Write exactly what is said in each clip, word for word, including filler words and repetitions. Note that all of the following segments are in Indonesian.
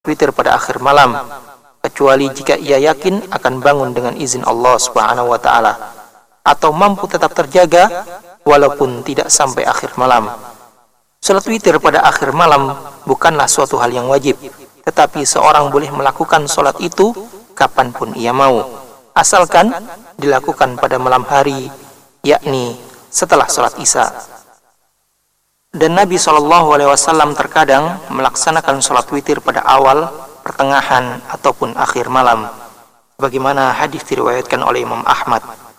witir pada akhir malam, kecuali jika ia yakin akan bangun dengan izin Allah Subhanahu wa taala, atau mampu tetap terjaga walaupun tidak sampai akhir malam. Salat witir pada akhir malam bukanlah suatu hal yang wajib, tetapi seorang boleh melakukan salat itu kapanpun ia mau, asalkan dilakukan pada malam hari, yakni setelah salat Isya. Dan Nabi shallallahu alaihi wasallam terkadang melaksanakan salat witir pada awal, pertengahan, ataupun akhir malam, bagaimana hadis diriwayatkan oleh Imam Ahmad.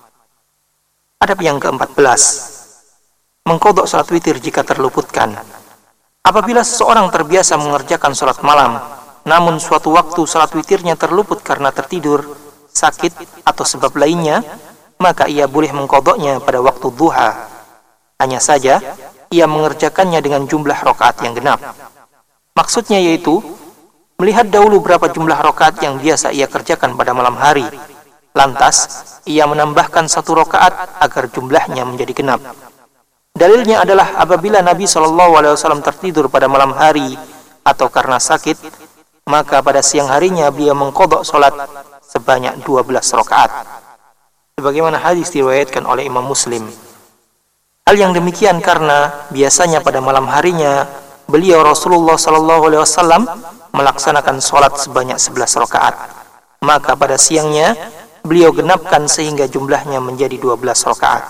Adab yang keempat belas, mengqadha salat witir jika terluputkan. Apabila seseorang terbiasa mengerjakan salat malam, namun suatu waktu salat witirnya terluput karena tertidur, sakit, atau sebab lainnya, maka ia boleh mengqadhanya pada waktu duha. Hanya saja ia mengerjakannya dengan jumlah rakaat yang genap. Maksudnya yaitu melihat dahulu berapa jumlah rakaat yang biasa ia kerjakan pada malam hari, lantas ia menambahkan satu rakaat agar jumlahnya menjadi genap. Dalilnya adalah apabila Nabi shallallahu alaihi wasallam tertidur pada malam hari atau karena sakit, maka pada siang harinya beliau mengqadha salat sebanyak dua belas rakaat, sebagaimana hadis diriwayatkan oleh Imam Muslim. Hal yang demikian karena biasanya pada malam harinya beliau Rasulullah shallallahu alaihi wasallam melaksanakan salat sebanyak sebelas rakaat, maka pada siangnya beliau genapkan sehingga jumlahnya menjadi dua belas rakaat.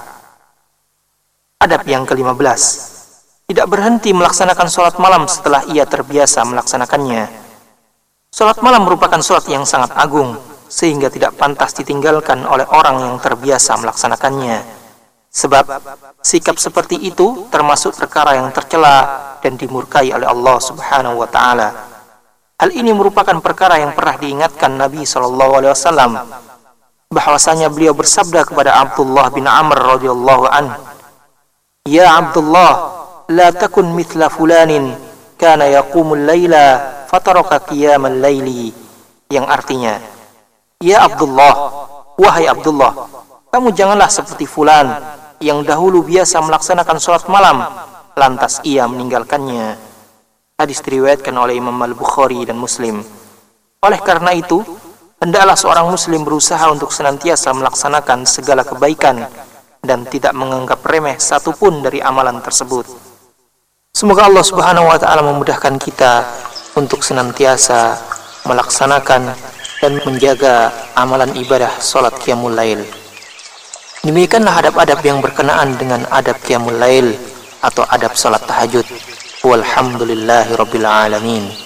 Adab yang kelima belas, tidak berhenti melaksanakan salat malam setelah ia terbiasa melaksanakannya. Salat malam merupakan salat yang sangat agung, sehingga tidak pantas ditinggalkan oleh orang yang terbiasa melaksanakannya. Sebab sikap seperti itu termasuk perkara yang tercela dan dimurkai oleh Allah Subhanahu wa taala. Hal ini merupakan perkara yang pernah diingatkan Nabi shallallahu alaihi wasallam, bahwasanya beliau bersabda kepada Abdullah bin Amr radhiyallahu anhu, "Ya Abdullah, la takun mithla fulanin kana yaqumul laila fataraka qiyamal laili." Yang artinya, "Ya Abdullah, wahai Abdullah, kamu janganlah seperti fulan yang dahulu biasa melaksanakan salat malam, lantas ia meninggalkannya." Hadis diriwayatkan oleh Imam Al-Bukhari dan Muslim. Oleh karena itu, hendaklah seorang muslim berusaha untuk senantiasa melaksanakan segala kebaikan dan tidak menganggap remeh satupun dari amalan tersebut. Semoga Allah Subhanahu wa taala memudahkan kita untuk senantiasa melaksanakan dan menjaga amalan ibadah salat qiyamul lail. Demikianlah adab-adab yang berkenaan dengan adab qiyamul lail atau adab salat tahajud. Walhamdulillahirabbil alamin.